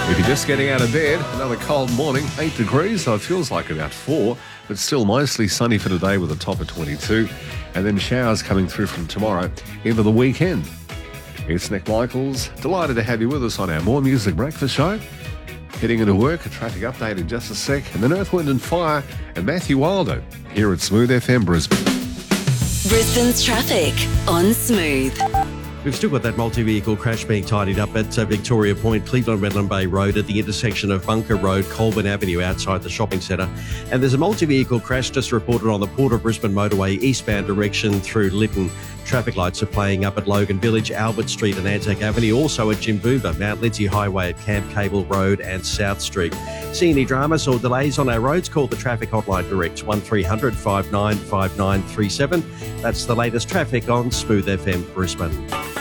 If you're just getting out of bed, another cold morning, 8 degrees, so it feels like about 4, but still mostly sunny for today with a top of 22, and then showers coming through from tomorrow into the weekend. It's Nick Michaels. Delighted to have you with us on our More Music Breakfast show. Heading into work, a traffic update in just a sec, and then Earth, Wind and Fire and Matthew Wilder here at Smooth FM Brisbane. Brisbane's traffic on Smooth. We've still got that multi-vehicle crash being tidied up at Victoria Point, Cleveland-Redland Bay Road at the intersection of Bunker Road, Colburn Avenue outside the shopping centre. And there's a multi-vehicle crash just reported on the Port of Brisbane motorway eastbound direction through Lytton. Traffic lights are playing up at Logan Village, Albert Street and Anzac Avenue, also at Jimboomba, Mount Lindsay Highway at Camp Cable Road and South Street. See any dramas or delays on our roads? Call the traffic hotline direct 1300 595937. That's the latest traffic on Smooth FM Brisbane.